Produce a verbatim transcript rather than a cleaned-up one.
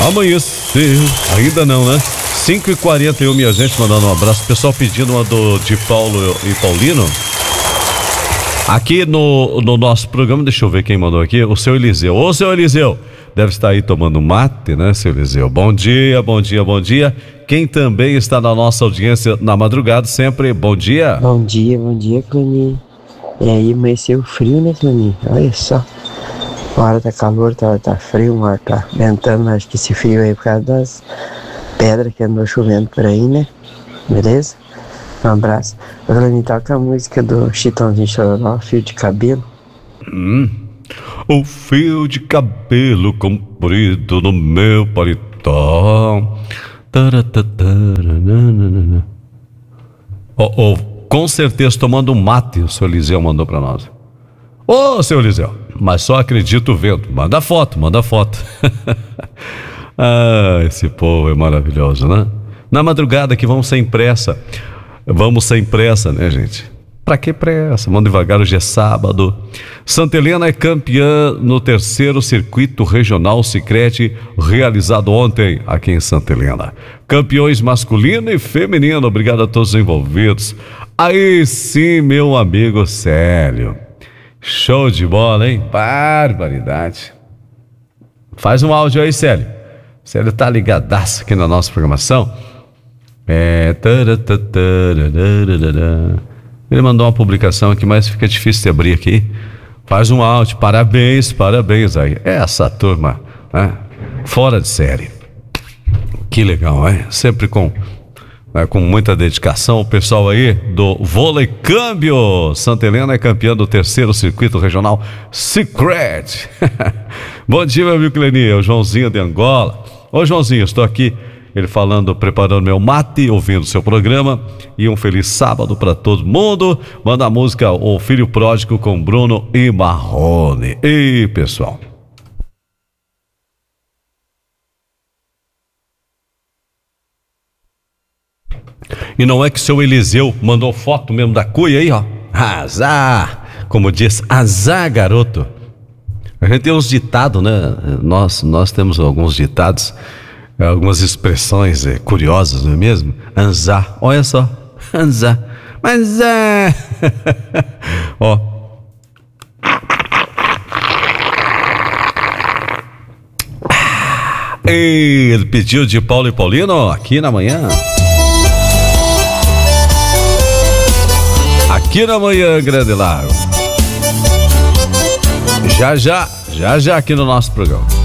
Amanheceu. Ainda não, né? cinco e quarenta e um, minha gente, mandando um abraço. Pessoal pedindo uma do, de Paulo e Paulino. Aqui no, no nosso programa, deixa eu ver quem mandou aqui. O seu Eliseu. Ô, seu Eliseu, deve estar aí tomando mate, né, seu Eliseu? Bom dia, bom dia, bom dia. Quem também está na nossa audiência na madrugada sempre, bom dia. Bom dia, bom dia, Claninho. E aí, amanheceu frio, né, Claninho? Olha só. Uma hora tá calor, tá, tá frio, uma hora tá ventando, mas acho que esse frio aí é por causa das pedras que andou chovendo por aí, né? Beleza? Um abraço. O Claninho, toca a música do Chitãozinho Chororó, Fio de Cabelo. Hum. O fio de cabelo comprido no meu paletó. Oh, oh, com certeza tomando um mate, o seu Eliseu mandou pra nós. Ô, seu Eliseu, mas só acredito vendo. Manda foto, manda foto. Ah, esse povo é maravilhoso, né? Na madrugada que vamos sem pressa. Vamos sem pressa, né, gente? Pra que pressa? Vamos devagar, hoje é sábado. Santa Helena é campeã no terceiro circuito regional Sicredi, realizado ontem aqui em Santa Helena. Campeões masculino e feminino, obrigado a todos os envolvidos. Aí sim, meu amigo Célio. Show de bola, hein? Barbaridade. Faz um áudio aí, Célio. Célio tá ligadaço aqui na nossa programação. É... Ele mandou uma publicação aqui, mas fica difícil de abrir aqui. Faz um áudio, parabéns, parabéns aí. Essa turma, né? Fora de série. Que legal, hein? Sempre com, né, com muita dedicação. O pessoal aí do Vôlei Câmbio. Santa Helena é campeã do terceiro circuito regional Sicredi. Bom dia, meu amigo Cleni, é o Joãozinho de Angola. Ô, Joãozinho, estou aqui. Ele falando, preparando meu mate, ouvindo seu programa. E um feliz sábado para todo mundo. Manda a música O Filho Pródigo com Bruno e Marrone. E pessoal. E não é que seu Eliseu mandou foto mesmo da cuia aí, ó. Azar! Como diz, azar, garoto. A gente tem uns ditados, né? Nós, nós temos alguns ditados. Algumas expressões é, curiosas, não é mesmo? Anzar, olha só, anzar, mas é. Ó. Ei, ele pediu de Paulo e Paulino aqui na manhã. Aqui na manhã, Grande Lago. Já, já, já, já aqui no nosso programa.